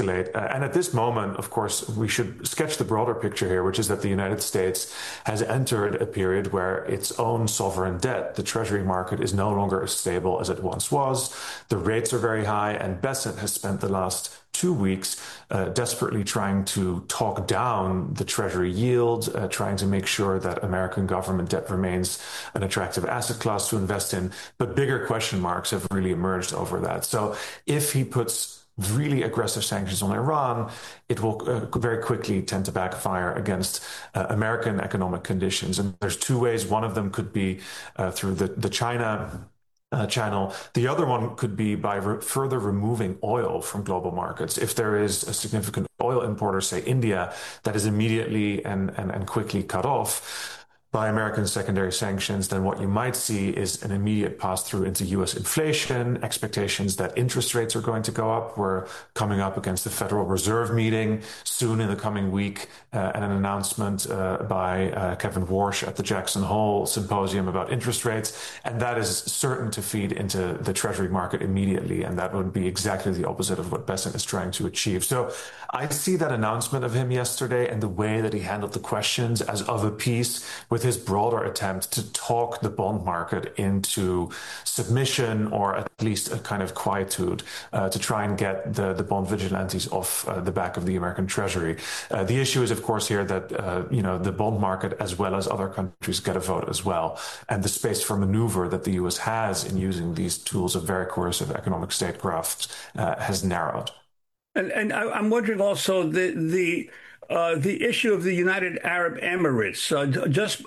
escalate. And at this moment, of course, we should sketch the broader picture here, which is that the United States has entered a period where its own sovereign debt, the treasury market, is no longer as stable as it once was. The rates are very high, and Bessent has spent the last 2 weeks desperately trying to talk down the treasury yield, trying to make sure that American government debt remains an attractive asset class to invest in. But bigger question marks have really emerged over that. So if he puts really aggressive sanctions on Iran, it will very quickly tend to backfire against American economic conditions. And there's two ways. One of them could be through the China channel. The other one could be by further removing oil from global markets. If there is a significant oil importer, say India, that is immediately and quickly cut off by American secondary sanctions, then what you might see is an immediate pass-through into U.S. inflation, expectations that interest rates are going to go up. We're coming up against the Federal Reserve meeting soon in the coming week, and an announcement by Kevin Warsh at the Jackson Hole Symposium about interest rates. And that is certain to feed into the Treasury market immediately, and that would be exactly the opposite of what Bessent is trying to achieve. So I see that announcement of him yesterday and the way that he handled the questions as of a piece with his broader attempt to talk the bond market into submission, or at least a kind of quietude, to try and get the bond vigilantes off the back of the American Treasury. The issue is, of course, here that the bond market, as well as other countries, get a vote as well, and the space for maneuver that the U.S. has in using these tools of very coercive economic statecraft has narrowed. And I'm wondering also the issue of the United Arab Emirates. Just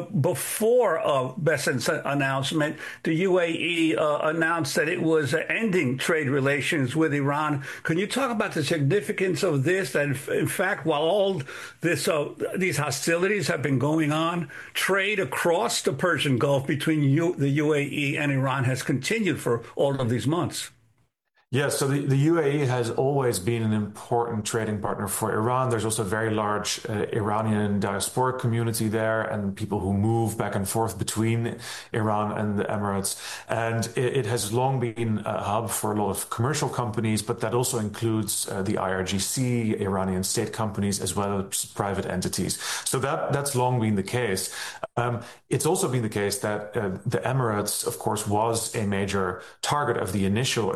before Bessent's announcement, the UAE announced that it was ending trade relations with Iran. Can you talk about the significance of this? That in fact, while all these hostilities have been going on, trade across the Persian Gulf between the UAE and Iran has continued for all of these months. Yes, so the UAE has always been an important trading partner for Iran. There's also a very large Iranian diasporic community there, and people who move back and forth between Iran and the Emirates. And it has long been a hub for a lot of commercial companies, but that also includes the IRGC, Iranian state companies, as well as private entities. So that's long been the case. It's also been the case that the Emirates, of course, was a major target of the initial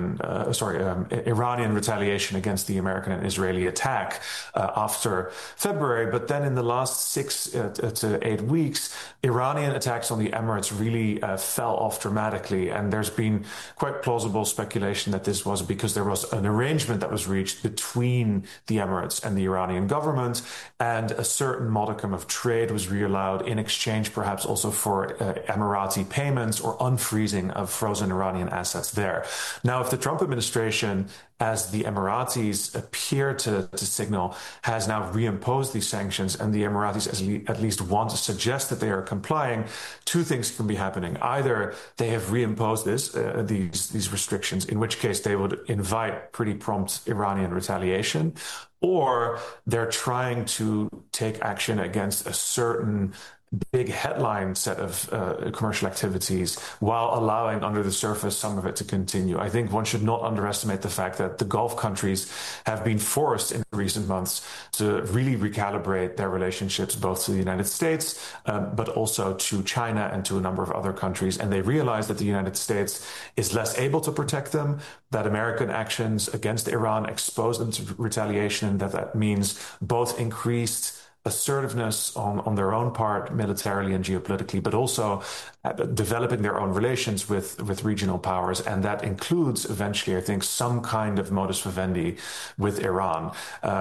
Iranian retaliation against the American and Israeli attack after February. But then in the last 6 to 8 weeks, Iranian attacks on the Emirates really fell off dramatically. And there's been quite plausible speculation that this was because there was an arrangement that was reached between the Emirates and the Iranian government, and a certain modicum of trade was reallowed in exchange perhaps also for Emirati payments or unfreezing of frozen Iranian assets there. Now, if the Trump administration, as the Emiratis appear to signal, has now reimposed these sanctions, and the Emiratis at least want to suggest that they are complying, two things can be happening. Either they have reimposed these restrictions, in which case they would invite pretty prompt Iranian retaliation, or they're trying to take action against a certain big headline set of commercial activities while allowing under the surface some of it to continue. I think one should not underestimate the fact that the Gulf countries have been forced in recent months to really recalibrate their relationships both to the United States, but also to China and to a number of other countries. And they realize that the United States is less able to protect them, that American actions against Iran expose them to retaliation, and that means both increased assertiveness on their own part, militarily and geopolitically, but also developing their own relations with regional powers. And that includes eventually, I think, some kind of modus vivendi with Iran.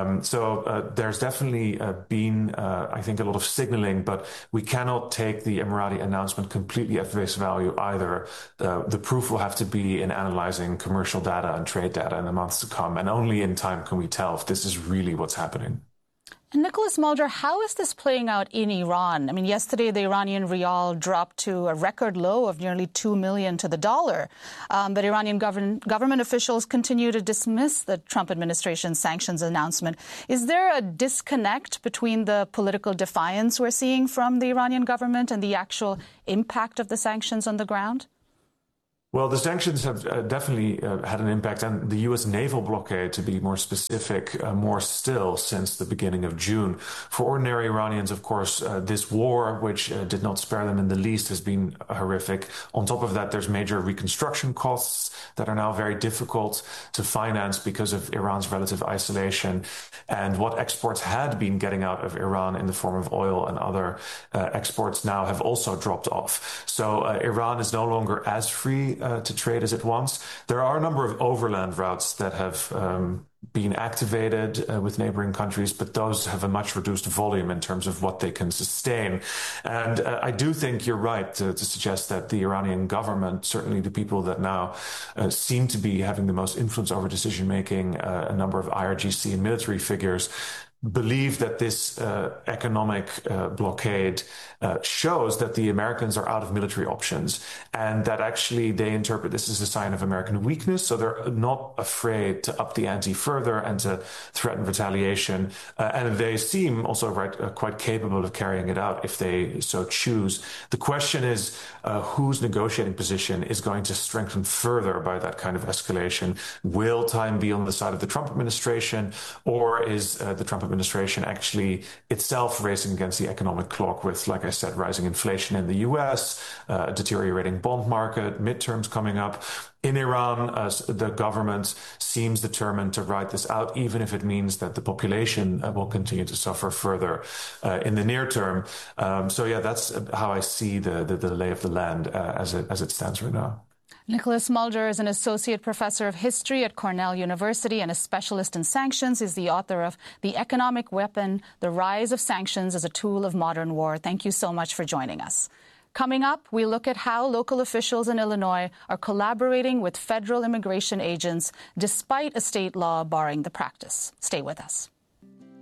So there's definitely been, I think, a lot of signaling, but we cannot take the Emirati announcement completely at face value either. The proof will have to be in analyzing commercial data and trade data in the months to come. And only in time can we tell if this is really what's happening. And Nicholas Mulder, how is this playing out in Iran? I mean, yesterday the Iranian rial dropped to a record low of nearly 2 million to the dollar. But Iranian government officials continue to dismiss the Trump administration's sanctions announcement. Is there a disconnect between the political defiance we're seeing from the Iranian government and the actual impact of the sanctions on the ground? Well, the sanctions have definitely had an impact, and the U.S. naval blockade, to be more specific, more still since the beginning of June. For ordinary Iranians, of course, this war, which did not spare them in the least, has been horrific. On top of that, there's major reconstruction costs that are now very difficult to finance because of Iran's relative isolation. And what exports had been getting out of Iran in the form of oil and other exports now have also dropped off. So Iran is no longer as free to trade as it once. There are a number of overland routes that have been activated with neighboring countries, but those have a much reduced volume in terms of what they can sustain. And I do think you're right to suggest that the Iranian government, certainly the people that now seem to be having the most influence over decision-making, a number of IRGC and military figures, believe that this economic blockade shows that the Americans are out of military options, and that actually they interpret this as a sign of American weakness. So they're not afraid to up the ante further and to threaten retaliation. And they seem also quite capable of carrying it out if they so choose. The question is whose negotiating position is going to strengthen further by that kind of escalation? Will time be on the side of the Trump administration, or is the Trump administration actually itself racing against the economic clock with, like I said, rising inflation in the US, a deteriorating bond market, midterms coming up? In Iran, the government seems determined to ride this out, even if it means that the population will continue to suffer further in the near term. So yeah, that's how I see the lay of the land as it stands right now. Nicholas Mulder is an associate professor of history at Cornell University and a specialist in sanctions. He's the author of The Economic Weapon, The Rise of Sanctions as a Tool of Modern War. Thank you so much for joining us. Coming up, we look at how local officials in Illinois are collaborating with federal immigration agents despite a state law barring the practice. Stay with us.